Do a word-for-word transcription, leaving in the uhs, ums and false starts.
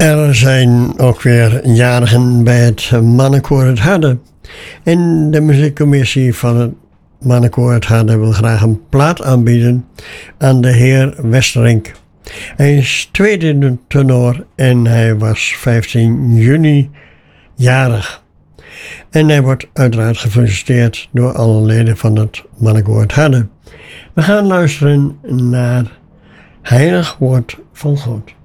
Er zijn ook weer jarigen bij het Mannenkoor Het Harde. En de muziekcommissie van het Mannenkoor Het Harde wil graag een plaat aanbieden aan de heer Westerink. Hij is tweede tenor en hij was vijftien juni jarig. En hij wordt uiteraard gefeliciteerd door alle leden van het Mannenkoor Het Harde. We gaan luisteren naar Heilig Woord van God.